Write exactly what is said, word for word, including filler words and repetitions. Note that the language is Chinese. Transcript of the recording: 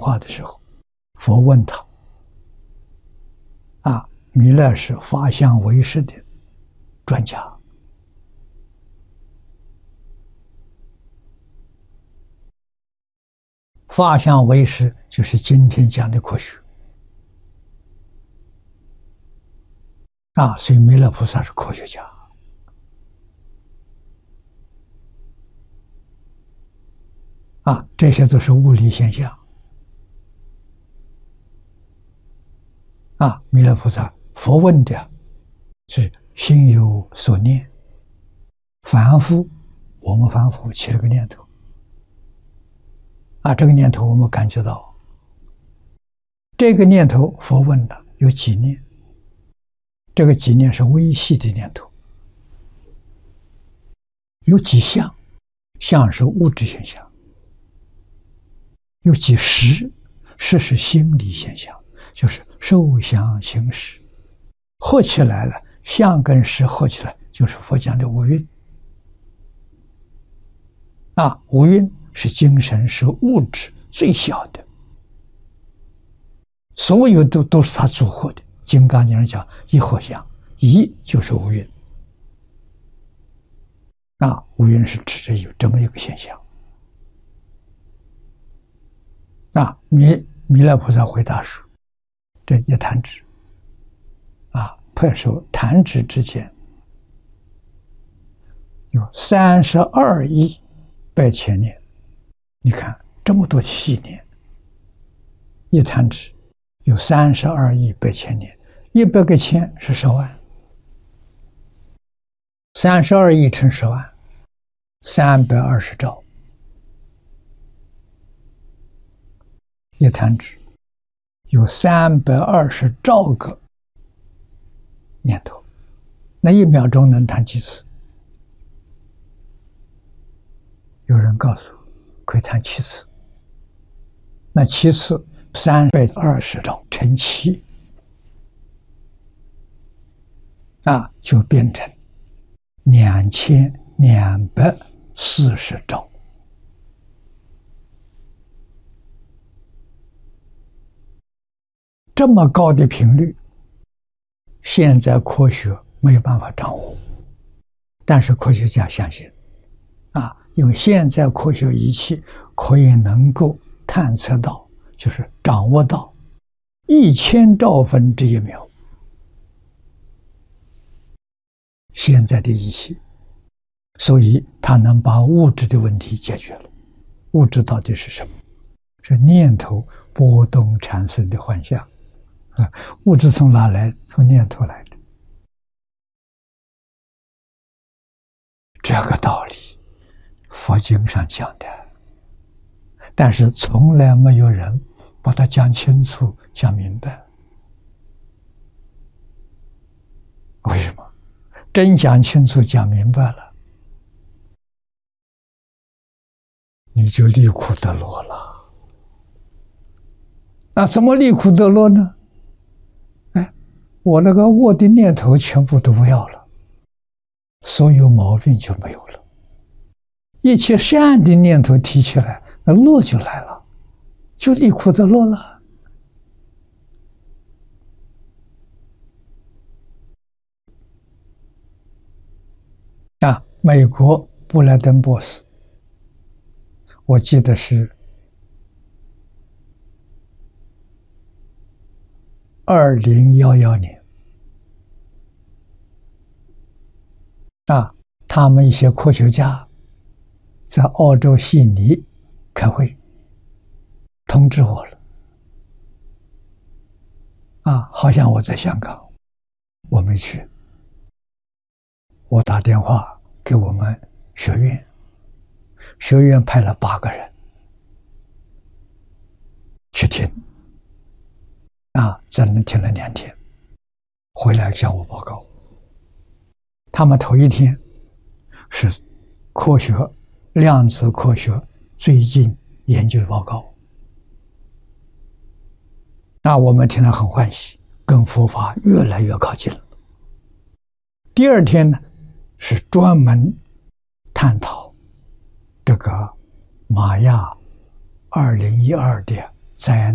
话的时候，佛问他：“啊，弥勒是法相唯识的专家。法相唯识就是今天讲的科学啊，所以弥勒菩萨是科学家啊，这些都是物理现象啊。弥勒菩萨佛问的是心有所念，凡夫我们凡夫起了个念头啊，这个念头我们感觉到，这个念头佛问了有几念？这个几念是微细的念头，有几相？相是物质现象。有几识？识是心理现象，就是受想行识，合起来了，相跟识合起来就是佛讲的五蕴啊。五蕴是精神，是物质最小的，所有都都是它组合的。金刚经上讲一合相，一就是五蕴啊，五蕴是指着有这么一个现象啊。弥弥勒菩萨回答说：“这一弹指啊，拍手弹指之间有三十二亿百千年。你看这么多细念，一弹指有三十二亿百千年，一百个千是十万，三十二亿乘十万，三百二十兆。一弹指有三百二十兆个念头，那一秒钟能弹几次？有人告诉我可以弹七次，那七次三百二十兆乘七啊，就变成两千两百四十兆。这么高的频率，现在科学没有办法掌握，但是科学家相信啊，因为现在科学仪器可以能够探测到，就是掌握到一千兆分之一秒。现在的仪器，所以它能把物质的问题解决了。物质到底是什么？是念头波动产生的幻象啊！物质从哪来？从念头来的。这个道理，佛经上讲的，但是从来没有人把它讲清楚、讲明白。为什么？真讲清楚、讲明白了，你就离苦得乐了。那怎么离苦得乐呢？哎，我那个恶的念头全部都不要了，所有毛病就没有了。一切善的念头提起来，那乐就来了，就离苦得乐了。啊，美国布莱登博士，我记得是二零一一年啊，他们一些科学家在澳洲悉尼开会，通知我了。啊，好像我在香港，我没去。我打电话给我们学院，学院派了八个人去听，啊，在那听了两天，回来向我报告。他们头一天是科学量子科学最近研究报告，那我们听了很欢喜，跟佛法越来越靠近了。第二天呢，是专门探讨这个玛雅二零一二的在